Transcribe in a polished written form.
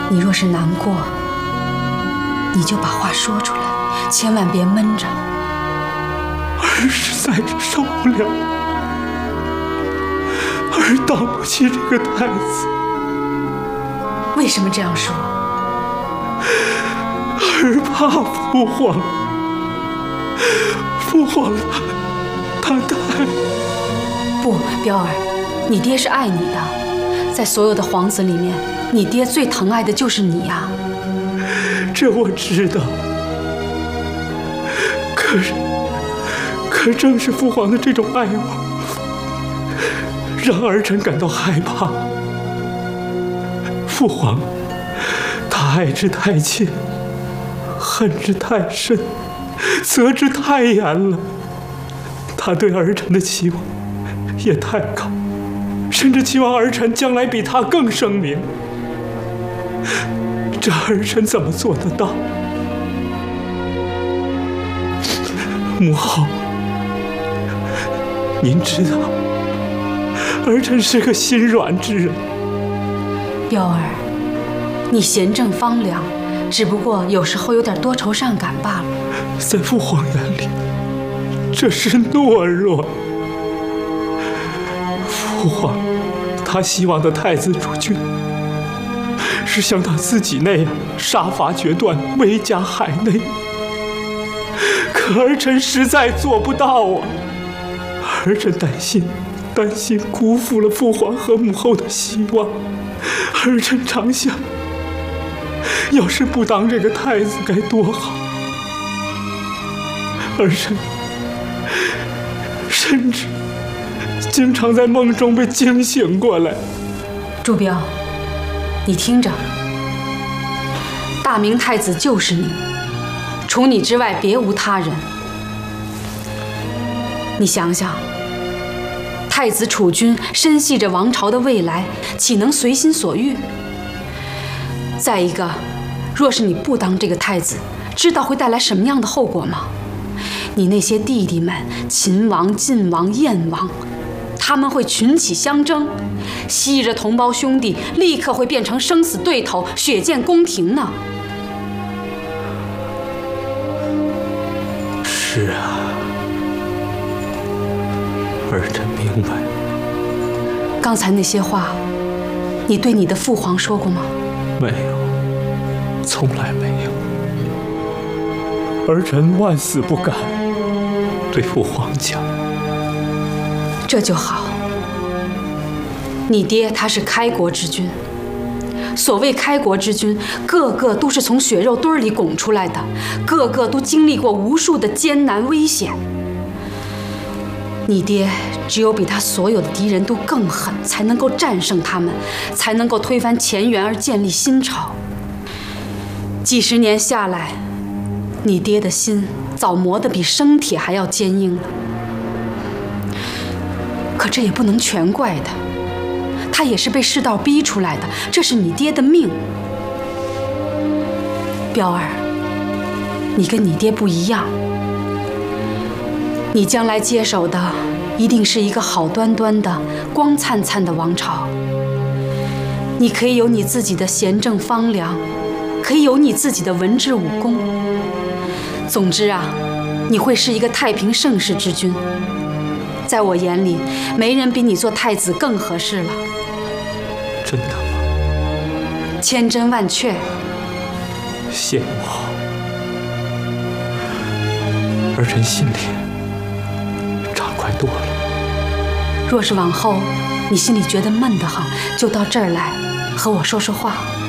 你若是难过，你就把话说出来，千万别闷着。 儿实在是受不了，儿当不起这个太子。 为什么这样说？ 儿怕父皇，父皇他太…… 不，彪儿，你爹是爱你的，在所有的皇子里面，你爹最疼爱的就是你呀。 这我知道，可正是父皇的这种爱我，让儿臣感到害怕。父皇，他爱之太切，恨之太深，责之太严了。他对儿臣的期望也太高，甚至期望儿臣将来比他更声名。这儿臣怎么做得到？母后，您知道，儿臣是个心软之人。 彪儿，你贤正方良，只不过有时候有点多愁善感罢了。 在父皇眼里，这是懦弱。父皇，他希望的太子主君，是像他自己那样杀伐决断，威加海内。可儿臣实在做不到啊！儿臣担心辜负了父皇和母后的希望。儿臣常想，要是不当这个太子该多好。儿臣甚至经常在梦中被惊醒过来。 朱标，你听着，大明太子就是你，除你之外别无他人。你想想，太子储君深系着王朝的未来，岂能随心所欲？再一个，若是你不当这个太子，知道会带来什么样的后果吗？你那些弟弟们，秦王、晋王、燕王，他们会群起相争，昔日同胞兄弟立刻会变成生死对头，血溅宫廷呢。 是啊，儿臣明白。 刚才那些话，你对你的父皇说过吗？ 没有，从来没有。儿臣万死不敢对父皇讲。 这就好。你爹他是开国之君，所谓开国之君，个个都是从血肉堆里拱出来的，个个都经历过无数的艰难危险。你爹只有比他所有的敌人都更狠，才能够战胜他们，才能够推翻前元而建立新朝。几十年下来，你爹的心早磨得比生铁还要坚硬了。可这也不能全怪他，他也是被世道逼出来的，这是你爹的命。彪儿，你跟你爹不一样，你将来接手的一定是一个好端端的、光灿灿的王朝。你可以有你自己的贤正方良，可以有你自己的文治武功。总之啊，你会是一个太平盛世之君。在我眼里，没人比你做太子更合适了。 真的吗？ 千真万确。 谢母后，儿臣心里畅快多了。 若是往后你心里觉得闷得很，就到这儿来和我说说话。